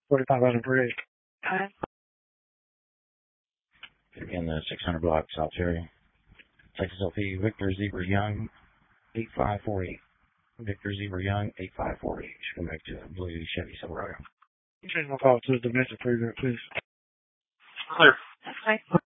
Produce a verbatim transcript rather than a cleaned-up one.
forty-five hundred bridge. Okay. In the six hundred block, South Cherry. Texas L P, Victor Zebra Young, eight five four eight. Victor Zebra Young, eight five four eight. Should come back to Blue Chevy Silverado. Change my call to the Dimension three, please. Clear. Okay.